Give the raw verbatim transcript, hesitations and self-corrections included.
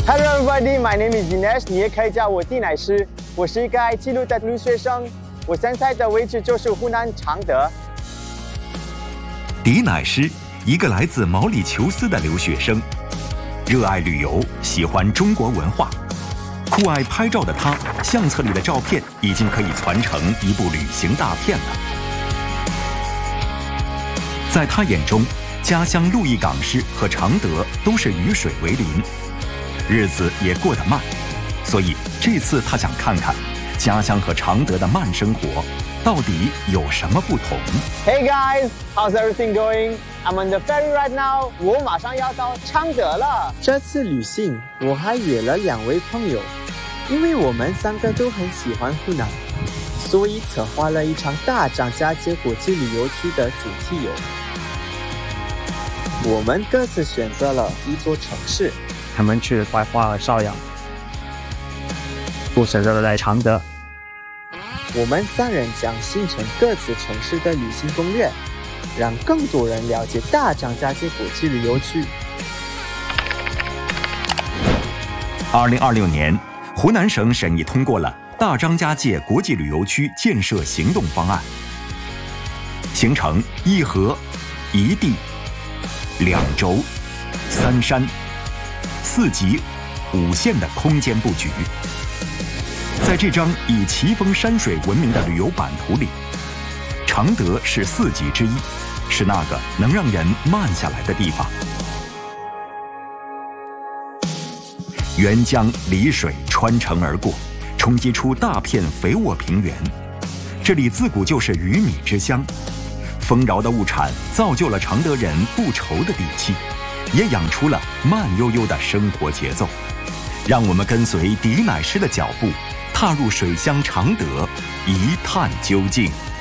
Hello everybody, my name is Dinesh， 你也可以叫我地乃师。我是一个爱记录的留学生，我现在的位置就是湖南常德。 迪乃师，一个来自毛里求斯的留学生，热爱旅游，喜欢中国文化，酷爱拍照的他，相册里的照片已经可以传成一部旅行大片了。在他眼中，家乡鹿邑港市和常德都是与水为邻，日子也过得慢，所以这次他想看看家乡和常德的慢生活到底有什么不同。 Hey guys, how's everything going? I'm on the ferry right now. 我马上要到常德了。 这次旅行我还约了两位朋友，因为我们三个都很喜欢湖南，所以策划了一场大张家界国际旅游区的主题游。我们各自选择了一座城市， 他们去了怀化和邵阳，我选择了在常德。 我们三人将形成各自城市的旅行攻略，让更多人了解大张家界国际旅游区。 二零二六年，湖南省审议通过了大张家界国际旅游区建设行动方案，形成一河、一地、两轴、三山、四级、五线的空间布局。在这张以奇峰山水闻名的旅游版图里，常德是四级之一，是那个能让人慢下来的地方。沅江漓水穿城而过，冲击出大片肥沃平原。这里自古就是鱼米之乡，丰饶的物产造就了常德人不愁的底气，也养出了慢悠悠的生活节奏。让我们跟随迪乃师的脚步，踏入水乡常德，一探究竟。